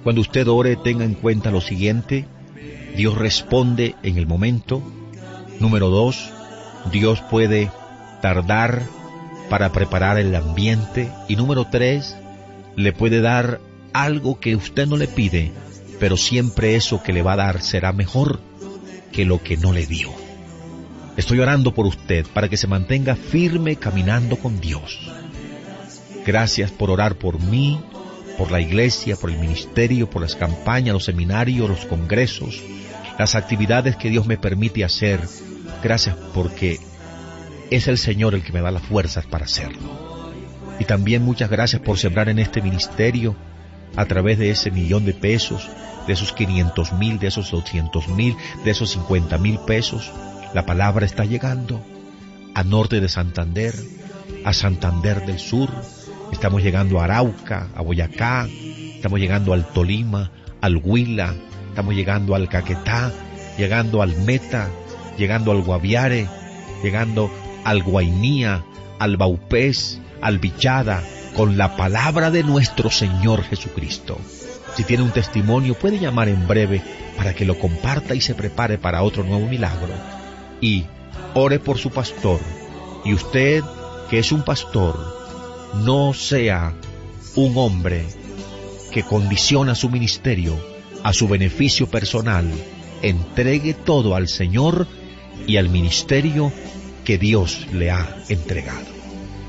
Cuando usted ore, tenga en cuenta lo siguiente: Dios responde en el momento. Número 2, Dios puede tardar para preparar el ambiente. Y número 3, le puede dar algo que usted no le pide, pero siempre eso que le va a dar será mejor que lo que no le dio. Estoy orando por usted para que se mantenga firme caminando con Dios. Gracias por orar por mí, por la iglesia, por el ministerio, por las campañas, los seminarios, los congresos, las actividades que Dios me permite hacer. Gracias porque es el Señor el que me da las fuerzas para hacerlo. Y también muchas gracias por sembrar en este ministerio a través de ese $1,000,000, de esos 500,000, de esos 200,000, de esos 50,000 pesos. La palabra está llegando a norte de Santander, a Santander del Sur. Estamos llegando a Arauca, a Boyacá. Estamos llegando al Tolima, al Huila. Estamos llegando al Caquetá, llegando al Meta, llegando al Guaviare, llegando al Guainía, al Baupés, al Bichada, con la palabra de nuestro Señor Jesucristo. Si tiene un testimonio, puede llamar en breve para que lo comparta y se prepare para otro nuevo milagro. Y ore por su pastor. Y usted, que es un pastor, no sea un hombre que condiciona su ministerio a su beneficio personal. Entregue todo al Señor y al ministerio que Dios le ha entregado.